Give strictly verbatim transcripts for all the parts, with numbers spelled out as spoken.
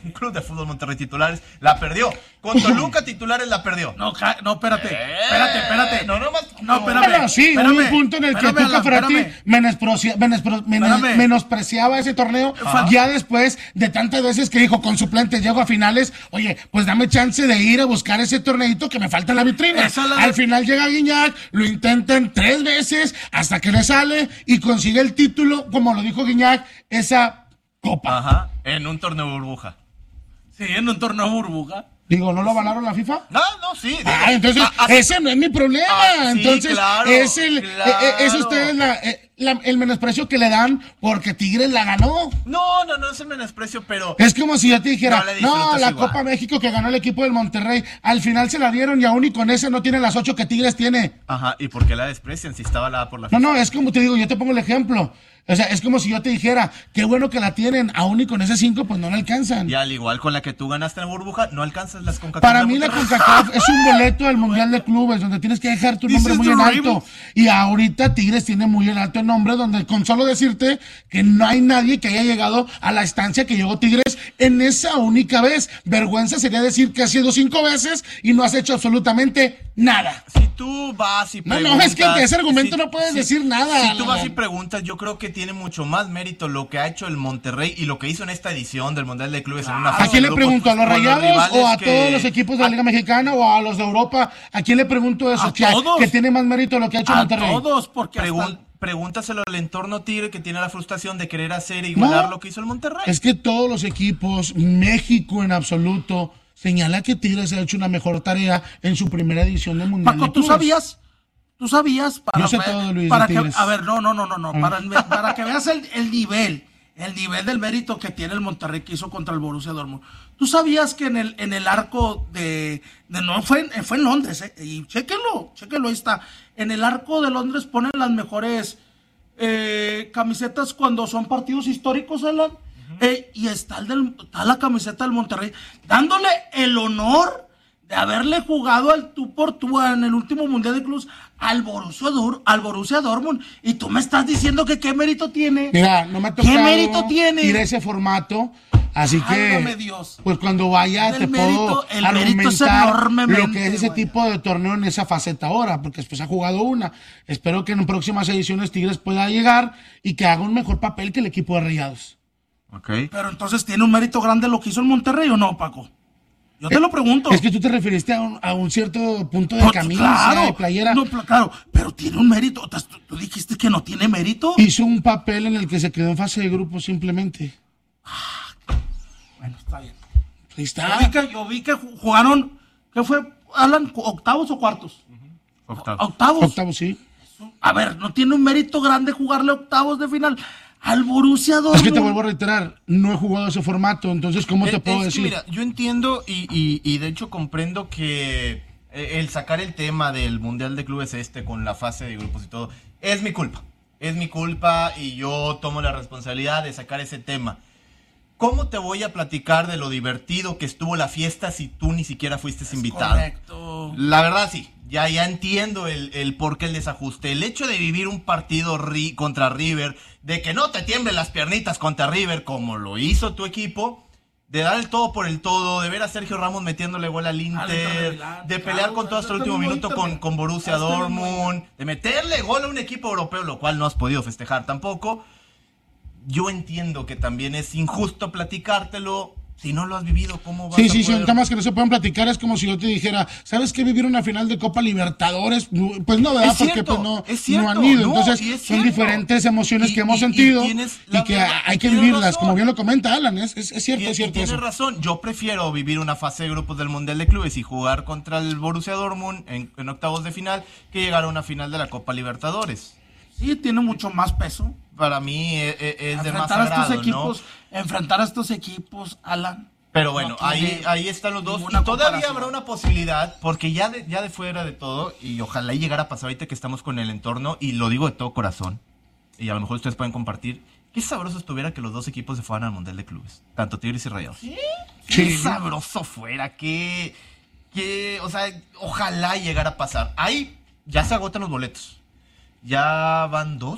Club de Fútbol Monterrey titulares, la perdió. Con Toluca titulares la perdió. No, no, espérate, espérate, espérate. No, no más. No, espérame. Pero sí, espérame, hubo un punto en el que Tuca Ferretti menosprecia, menospre, men, menospreciaba ese torneo. Ajá. Ya después de tantas veces que dijo con suplentes llego a finales, oye, pues dame chance de ir a buscar ese torneito que me falta en la vitrina. La... Al final llega Guiñac, lo intentan tres veces hasta que le sale y consigue el título, como lo dijo Guiñac, esa copa. Ajá, en un torneo burbuja. Sí, en un torneo burbuja. Digo, ¿no lo avalaron la FIFA? No, no, sí. Digo, ah, entonces, a, a, ese no es mi problema. Ah, sí, entonces, claro, es el, claro. eh, es ustedes la, eh, la, el menosprecio que le dan porque Tigres la ganó. No, no, no es el menosprecio, pero... Es como si yo te dijera, no, no la igual. Copa México que ganó el equipo del Monterrey, al final se la dieron y aún y con ese no tiene las ocho que Tigres tiene. Ajá, ¿y por qué la desprecian si estaba la por la FIFA? No, no, es como te digo, yo te pongo el ejemplo. O sea, es como si yo te dijera, qué bueno que la tienen, aún y con ese cinco, pues no la alcanzan. Y al igual con la que tú ganaste en burbuja, no alcanzas las CONCACAF. Para mí la CONCACAF es un boleto al Mundial de Clubes, donde tienes que dejar tu nombre muy en alto. Y ahorita Tigres tiene muy en alto el nombre, donde con solo decirte que no hay nadie que haya llegado a la estancia que llegó Tigres en esa única vez. Vergüenza sería decir que has sido cinco veces y no has hecho absolutamente nada. Si tú vas y preguntas... No, no, es que ante ese argumento si, no puedes si, decir nada. Si tú vas y preguntas, yo creo que tiene mucho más mérito lo que ha hecho el Monterrey y lo que hizo en esta edición del Mundial de Clubes. Claro. En una ¿A quién le pregunto? ¿A los Rayados o a que... todos los equipos de la Liga Mexicana o a los de Europa? ¿A quién le pregunto eso? ¿A que, todos? que tiene más mérito lo que ha hecho a Monterrey. A todos, porque Pregun hasta... Pregúntaselo al entorno Tigre que tiene la frustración de querer hacer e igualar no, lo que hizo el Monterrey. Es que todos los equipos, México en absoluto, señala que Tigres ha hecho una mejor tarea en su primera edición del Mundial. Paco, ¿tú sabías? ¿Tú sabías? Para, Yo sé todo, Luis, para de que, Tigres. a ver, no, no, no, no, no. Para, para que veas el, el nivel, el nivel del mérito que tiene el Monterrey que hizo contra el Borussia Dortmund. ¿Tú sabías que en el, en el arco de, de no fue, fue en Londres, eh? Y chéquenlo, chéquenlo, ahí está. En el arco de Londres ponen las mejores eh, camisetas cuando son partidos históricos, Alan. Uh-huh. eh, y está, el del, está la camiseta del Monterrey, dándole el honor de haberle jugado al tú por tú en el último Mundial de Clubes al Borussia, Dor- al Borussia Dortmund. Y tú me estás diciendo que qué mérito tiene. Mira, no me ha tocado ¿Qué mérito tiene? ir a ese formato. Así que, Dios. pues cuando vaya el te mérito, puedo el argumentar lo que es ese güey. tipo de torneo en esa faceta ahora, porque después ha jugado una. Espero que en próximas ediciones Tigres pueda llegar y que haga un mejor papel que el equipo de Rayados. Okay. Pero entonces, ¿tiene un mérito grande lo que hizo el Monterrey o no, Paco? Yo te eh, lo pregunto. Es que tú te referiste a un, a un cierto punto de no, camisa, claro, de playera. No, claro, pero tiene un mérito. ¿Tú, ¿Tú dijiste que no tiene mérito? Hizo un papel en el que se quedó en fase de grupo simplemente. Bueno, está bien. Ahí está. Yo vi que, yo vi que jugaron, ¿qué fue, Alan? ¿Octavos o cuartos? Uh-huh. Octavos. Octavos. Octavos, sí. A ver, no tiene un mérito grande jugarle octavos de final al Borussia Dortmund. Es que te vuelvo a reiterar, no he jugado ese formato, entonces ¿cómo es, te puedo es decir? Que mira, yo entiendo y, y, y de hecho comprendo que el sacar el tema del Mundial de Clubes este con la fase de grupos y todo, es mi culpa. Es mi culpa y yo tomo la responsabilidad de sacar ese tema. ¿Cómo te voy a platicar de lo divertido que estuvo la fiesta si tú ni siquiera fuiste es invitado? Correcto. La verdad sí, ya, ya entiendo el, el por qué el desajuste. El hecho de vivir un partido ri, contra River, de que no te tiemblen las piernitas contra River como lo hizo tu equipo, de dar el todo por el todo, de ver a Sergio Ramos metiéndole gol al Inter, de pelear con todo hasta el último minuto con, con Borussia Dortmund, de meterle gol a un equipo europeo, lo cual no has podido festejar tampoco. Yo entiendo que también es injusto platicártelo. Si no lo has vivido, ¿cómo vas sí, a sí, poder? son temas que no se pueden platicar. Es como si yo te dijera, ¿sabes qué? Vivir una final de Copa Libertadores. Pues no, ¿verdad? Es cierto, porque pues no, es cierto, no han ido. no, Entonces son cierto. diferentes emociones y, que hemos y, sentido y, y, y que verdad, hay que tienes vivirlas. razón. Como bien lo comenta Alan, es, es, es cierto, y, es cierto. Tienes eso. razón. Yo prefiero vivir una fase de grupos del Mundial de Clubes y jugar contra el Borussia Dortmund en, en octavos de final que llegar a una final de la Copa Libertadores. Sí, tiene mucho más peso. Para mí es, es de más enfrentar a estos sagrado, equipos, ¿no? enfrentar a estos equipos, Alan. Pero bueno, no ahí, ahí están los dos. Y todavía habrá una posibilidad, porque ya de, ya de fuera de todo, y ojalá y llegara a pasar ahorita que estamos con el entorno, y lo digo de todo corazón, y a lo mejor ustedes pueden compartir, qué sabroso estuviera que los dos equipos se fueran al Mundial de Clubes, tanto Tigres y Rayados. ¿Sí? Qué Sí. sabroso fuera, que, que, o sea, ojalá llegara a pasar. Ahí ya se agotan los boletos. Ya van dos.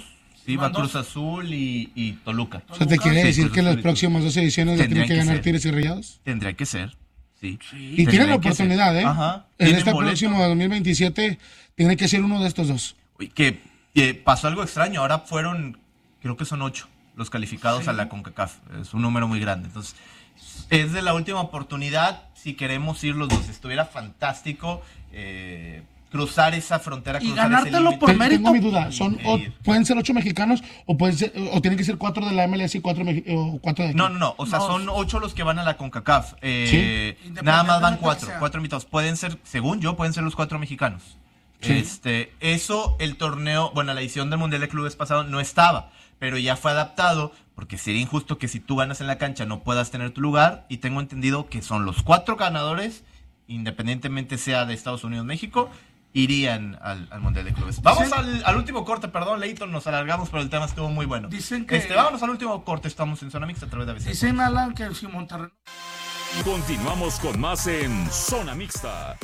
Sí, va Cruz Azul y, y Toluca. O sea, ¿te quiere sí, decir Cruz que en las Azul próximas dos ediciones ya tienen que, que ganar ser. Tigres y Rayados? Tendría que ser, sí. sí. Y tienen la oportunidad, ser. ¿eh? Ajá. En este próximo dos mil veintisiete tiene que ser uno de estos dos. Que, que pasó algo extraño, ahora fueron, creo que son ocho los calificados sí. a la CONCACAF. Es un número muy grande, entonces es de la última oportunidad si queremos ir los dos. Estuviera fantástico eh, cruzar esa frontera, y cruzar ganártelo ese por mérito. Tengo mi duda, son o, pueden ser ocho mexicanos o pueden ser, o tienen que ser cuatro de la M L S y cuatro, o cuatro de aquí. No, no, no, o sea, no. son ocho los que van a la CONCACAF. Eh, ¿Sí? Nada más van cuatro, cuatro invitados. Pueden ser, según yo, pueden ser los cuatro mexicanos. Sí. Este, eso, el torneo, bueno, la edición del Mundial de Clubes pasado no estaba, pero ya fue adaptado, porque sería injusto que si tú ganas en la cancha no puedas tener tu lugar, y tengo entendido que son los cuatro ganadores, independientemente sea de Estados Unidos o México, irían al, al Mundial de Clubes. Vamos dicen, al, al último corte, perdón, Leighton, nos alargamos, pero el tema estuvo muy bueno. Dicen que... Este, vámonos al último corte, estamos en Zona Mixta a través de A B C. Dicen, Alan, que si Monterrey... Continuamos con más en Zona Mixta.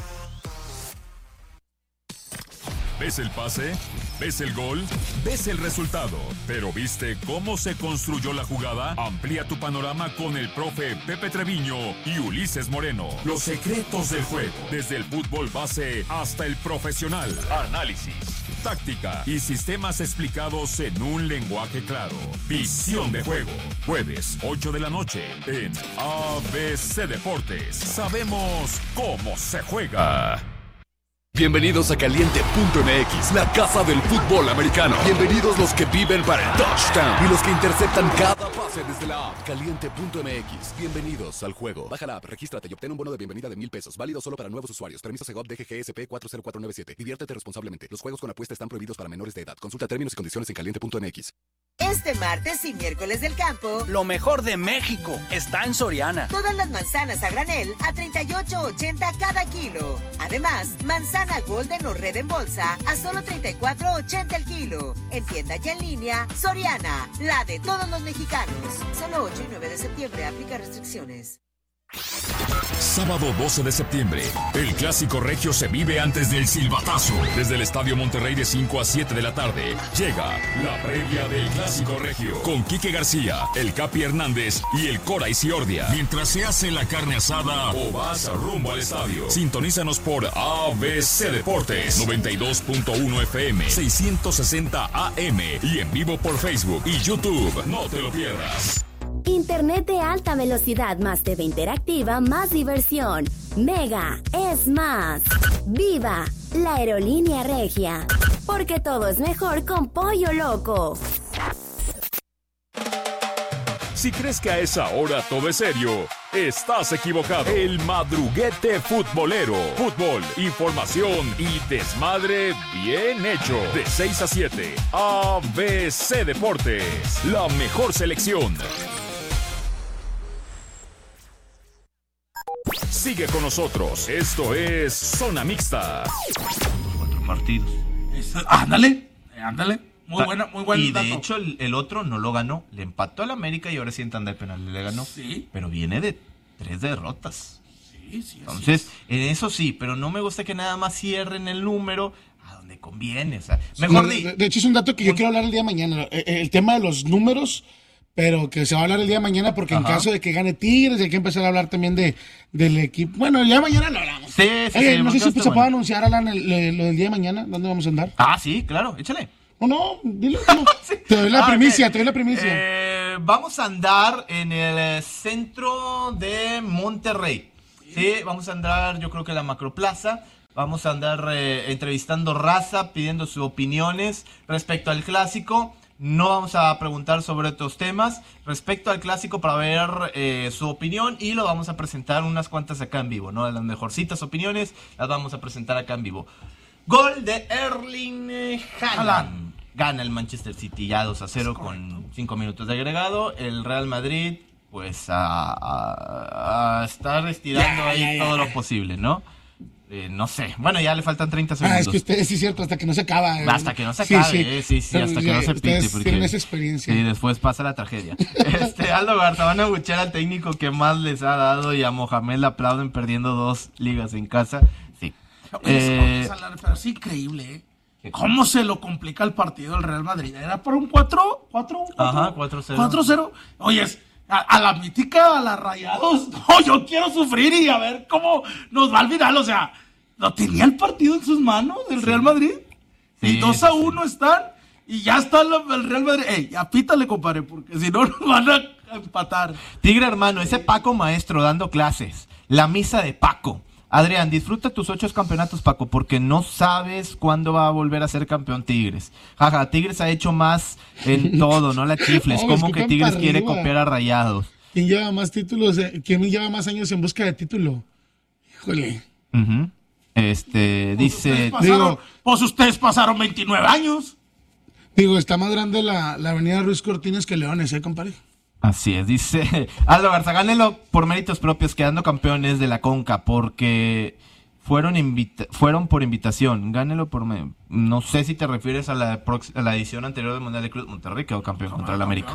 ¿Ves el pase? ¿Ves el gol? ¿Ves el resultado? ¿Pero viste cómo se construyó la jugada? Amplía tu panorama con el profe Pepe Treviño y Ulises Moreno. Los secretos del juego, desde el fútbol base hasta el profesional. Análisis, táctica y sistemas explicados en un lenguaje claro. Visión de juego. Jueves, ocho de la noche, en A B C Deportes. Sabemos cómo se juega. Bienvenidos a Caliente punto M X, la casa del fútbol americano. Bienvenidos los que viven para el touchdown y los que interceptan cada pase desde la app. Caliente punto M X, bienvenidos al juego. Baja la app, regístrate y obtén un bono de bienvenida de mil pesos, válido solo para nuevos usuarios. Permiso Segov D G G S P cuatro cero cuatro nueve siete. Diviértete responsablemente. Los juegos con apuesta están prohibidos para menores de edad. Consulta términos y condiciones en caliente punto M X. Este martes y miércoles del campo, lo mejor de México está en Soriana. Todas las manzanas a granel a treinta y ocho ochenta cada kilo. Además, manzana Golden o Red en bolsa a solo treinta y cuatro ochenta el kilo. En tienda y en línea, Soriana, la de todos los mexicanos. Solo ocho y nueve de septiembre, aplica restricciones. Sábado doce de septiembre, el Clásico Regio se vive antes del silbatazo. Desde el Estadio Monterrey de cinco a siete de la tarde, llega la previa del Clásico Regio. Con Quique García, el Capi Hernández y el Cora Isiordia. Mientras se hace la carne asada o vas rumbo al estadio. Sintonízanos por A B C Deportes, noventa y dos punto uno F M, seiscientos sesenta A M y en vivo por Facebook y YouTube. No te lo pierdas. Internet de alta velocidad más T V interactiva más diversión. Mega es más. ¡Viva la aerolínea regia! Porque todo es mejor con Pollo Loco. Si crees que a esa hora todo es serio, estás equivocado. El madruguete futbolero. Fútbol, información y desmadre bien hecho. De seis a siete, A B C Deportes. La mejor selección. Sigue con nosotros. Esto es Zona Mixta. Cuatro partidos. Ándale, ándale. Muy buena, muy buena. Y de dato. hecho, el, el otro no lo ganó. Le empató al América y ahora sí en tanda de penal le ganó. Sí. Pero viene de tres derrotas. Sí, sí. Entonces, sí. en eso sí, pero no me gusta que nada más cierren el número a donde conviene. O sea, mejor no, di, de, de hecho, es un dato que yo quiero hablar el día de mañana. El, el tema de los números. Pero que se va a hablar el día de mañana porque Ajá. en caso de que gane Tigres hay que empezar a hablar también de del equipo. Bueno, el día de mañana lo hablamos. Sí, sí, Oye, sí, no sé si se bueno. puede anunciar, Alan, el, el, lo del día de mañana. ¿Dónde vamos a andar? Ah, sí, claro, échale. O no, dile. No. sí. Te doy la ah, primicia, okay. te doy la primicia. Eh, vamos a andar en el centro de Monterrey. Sí, sí vamos a andar, yo creo que en la Macroplaza. Vamos a andar eh, entrevistando raza, pidiendo sus opiniones respecto al clásico. No vamos a preguntar sobre otros temas respecto al clásico para ver eh, su opinión y lo vamos a presentar unas cuantas acá en vivo, ¿no? Las mejorcitas opiniones las vamos a presentar acá en vivo. Gol de Erling Haaland. Gana el Manchester City ya dos a cero con cinco minutos de agregado. El Real Madrid, pues a, a, a estar estirando ahí todo lo posible, ¿no? Eh, no sé, bueno, ya le faltan treinta segundos. Ah, es que usted, sí es cierto, hasta que no se acaba. Eh. Hasta que no se acabe, sí, sí, eh, sí, sí hasta que no se pite. Porque tienen esa experiencia. Sí, después pasa la tragedia. este, Aldo Garza, van a abuchear al técnico que más les ha dado y a Mohamed le aplauden perdiendo dos ligas en casa. Sí. No, eh, es, pero es increíble, ¿eh? ¿Cómo se lo complica el partido al Real Madrid? Era por un cuatro, cuatro, Ajá, cuatro cero. cuatro cero. Oye, a, a la mítica, a la Rayados, no, yo quiero sufrir y a ver cómo nos va al final. O sea, ¿lo tenía el partido en sus manos, el sí. Real Madrid? Sí, y dos a uno sí. están, y ya está el, el Real Madrid. Ey, apítale, compadre, porque si no nos van a empatar. Tigre, hermano, ese Paco maestro dando clases. La misa de Paco. Adrián, disfruta tus ocho campeonatos, Paco, porque no sabes cuándo va a volver a ser campeón Tigres. Jaja, Tigres ha hecho más en todo, no la chifles. No, ¿cómo que Tigres quiere copiar a Rayados? ¿Quién lleva más títulos? ¿Quién lleva más años en busca de título? Híjole. Uh-huh. Este, pues dice... Ustedes pasaron, digo, pues ustedes pasaron veintinueve años. Digo, está más grande la, la avenida Ruiz Cortines que Leones, ¿eh, compadre? Así es, dice Aldo Garza, gánenlo por méritos propios, quedando campeones de la Conca, porque fueron invita- fueron por invitación. Gánenlo por... Me- no sé si te refieres a la, prox- a la edición anterior del Mundial de Cruz. Monterrey quedó campeón contra el América.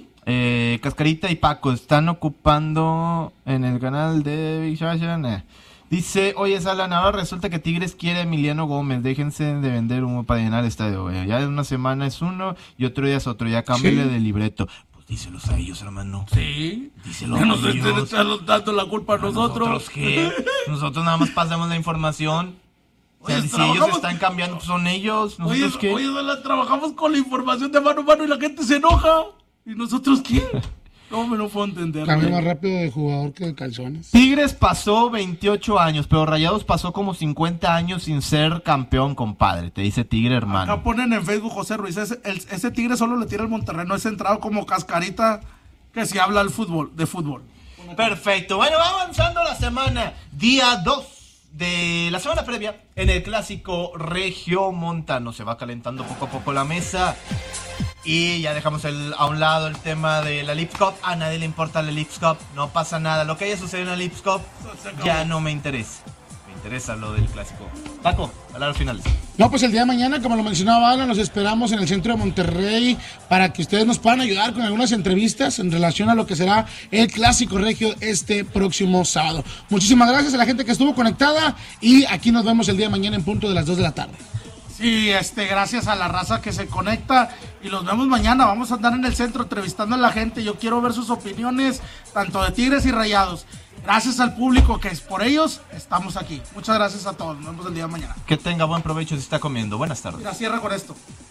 Eh, Cascarita y Paco están ocupando en el canal de Big Shashan. Eh. Dice, oye, Salan, ahora resulta que Tigres quiere a Emiliano Gómez. Déjense de vender humo para llenar el estadio. Güey. Ya una semana es uno y otro día es otro. Ya cámbiale sí. de libreto. Díselos a ellos, hermano. Sí. Díselos a ellos. No nos estén dando la culpa a nosotros. ¿Nosotros qué? Nosotros nada más pasamos la información. O sea, oye, si ellos están cambiando, pues son ellos. ¿Nosotros oye, qué? Oye, trabajamos con la información de mano a mano y la gente se enoja. ¿Y nosotros qué? No me lo puedo entender. Cambio más rápido de jugador que de calzones. Tigres pasó veintiocho años, pero Rayados pasó como cincuenta años sin ser campeón, compadre. Te dice Tigre, hermano. Acá ponen en Facebook, José Ruiz, ese, el, ese Tigre solo le tira el Monterrey, no es centrado como Cascarita que se habla del fútbol, de fútbol. Perfecto. Bueno, va avanzando la semana. Día dos de la semana previa en el clásico regiomontano. Se va calentando poco a poco la mesa. Y ya dejamos el, a un lado el tema de la Leagues Cup. A nadie le importa la Leagues Cup. No pasa nada. Lo que haya sucedido en la Leagues Cup ya no me interesa. Me interesa lo del clásico. Paco, palabras finales. No, pues el día de mañana, como lo mencionaba Alan, los esperamos en el centro de Monterrey para que ustedes nos puedan ayudar con algunas entrevistas en relación a lo que será el clásico regio este próximo sábado. Muchísimas gracias a la gente que estuvo conectada y aquí nos vemos el día de mañana en punto de las dos de la tarde. Sí, este, gracias a la raza que se conecta y los vemos mañana. Vamos a andar en el centro entrevistando a la gente. Yo quiero ver sus opiniones, tanto de Tigres y Rayados. Gracias al público que es por ellos, estamos aquí. Muchas gracias a todos. Nos vemos el día de mañana. Que tenga buen provecho si está comiendo. Buenas tardes. Mira, cierra con esto.